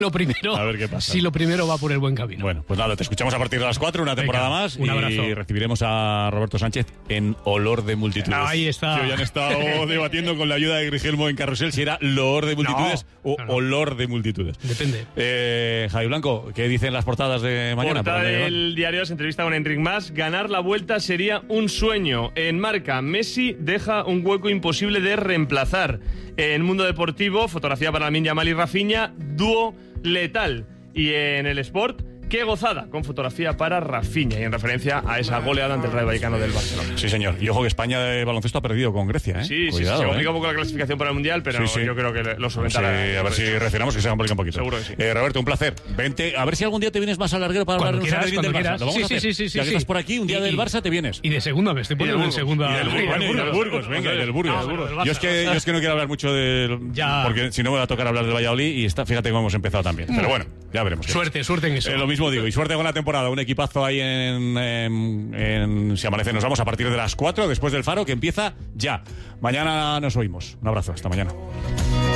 lo primero, A ver qué pasa. si lo primero va por el buen camino. Bueno, pues nada, te escuchamos a partir de las 4, una temporada más. Un abrazo. Y recibiremos a Roberto Sánchez en Olor de Multitudes. Ahí está. Que hoy han estado debatiendo con la ayuda de Grigelmo en Carrusel si era Loor de Multitudes o Olor de Multitudes. Depende. Javi Blanco, ¿qué dicen las portadas de mañana? Portada del diario se entrevista con Enric Mas. Ganar la Vuelta sería un sueño. En Marca, Messi deja un hueco imposible de reemplazar. En Mundo Deportivo, fotografía para Lamine Yamal y Rafinha, dúo letal. Y en el Sport, qué gozada, con fotografía para Rafinha y en referencia a esa goleada ante el Rayo Vallecano del Barcelona. Sí, señor. Y ojo que España de baloncesto ha perdido con Grecia, ¿eh? Sí, Cuidado, se complica un poco la clasificación para el Mundial, pero yo creo que lo solventará. A ver si reaccionamos, que se complica un poquito. Seguro que sí. Roberto, un placer. Vente, a ver si algún día te vienes más al larguero para hablar del Barça. Lo vamos a hacer. Sí, ya que estás por aquí, un día del Barça te vienes. Y de segunda, me estoy poniendo en segunda. Y del Burgos, venga, y del Burgos. Yo es que no quiero hablar mucho del... Porque si no me va a tocar hablar del Valladolid y fíjate cómo hemos empezado también. Pero bueno, ya veremos. Suerte en eso. Lo mismo digo, y suerte con la temporada. Un equipazo ahí en Si Amanece. Nos vamos a partir de las 4, después del Faro, que empieza ya. Mañana nos oímos. Un abrazo, hasta mañana.